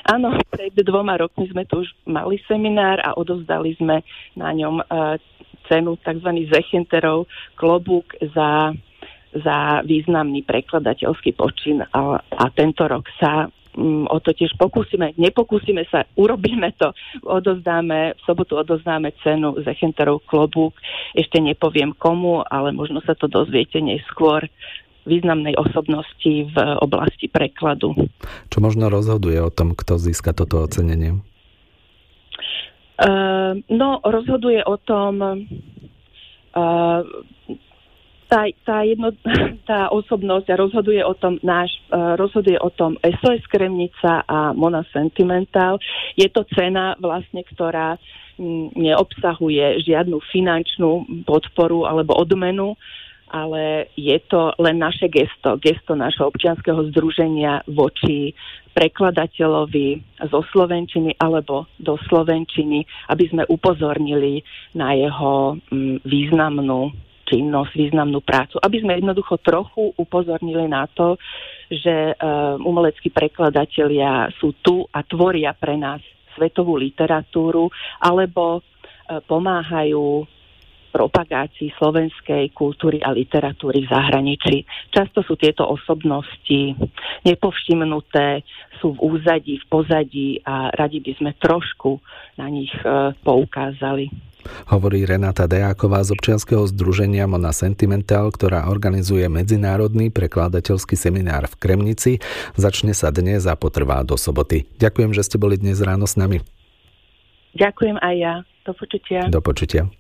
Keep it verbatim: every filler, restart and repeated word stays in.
Áno, pred dvoma rokmi sme tu už mali seminár a odovzdali sme na ňom uh, cenu tzv. Zechenterov klobúk za, za významný prekladateľský počin a, a tento rok sa um, o to tiež pokúsime. Nepokúsime sa, urobíme to. Odovzdáme, v sobotu odovzdáme cenu Zechenterov klobúk. Ešte nepoviem komu, ale možno sa to dozviete neskôr, významnej osobnosti v oblasti prekladu. Čo možno rozhoduje o tom, kto získa toto ocenenie? Uh, no, rozhoduje o tom uh, tá, tá, jedno, tá osobnosť a rozhoduje o tom náš, uh, rozhoduje o tom es o es Kremnica a Mona Sentimental. Je to cena vlastne, ktorá m, neobsahuje žiadnu finančnú podporu alebo odmenu, ale je to len naše gesto, gesto nášho občianskeho združenia voči prekladateľovi zo slovenčiny alebo do slovenčiny, aby sme upozornili na jeho mm, významnú činnosť, významnú prácu. Aby sme jednoducho trochu upozornili na to, že um, umeleckí prekladatelia sú tu a tvoria pre nás svetovú literatúru alebo uh, pomáhajú propagácii slovenskej kultúry a literatúry v zahraničí. Často sú tieto osobnosti nepovšimnuté, sú v úzadí, v pozadí a radi by sme trošku na nich e, poukázali. Hovorí Renáta Dejáková z občianskeho združenia Mona Sentimental, ktorá organizuje medzinárodný prekladateľský seminár v Kremnici. Začne sa dnes a potrvá do soboty. Ďakujem, že ste boli dnes ráno s nami. Ďakujem aj ja. Do počutia. Do počutia.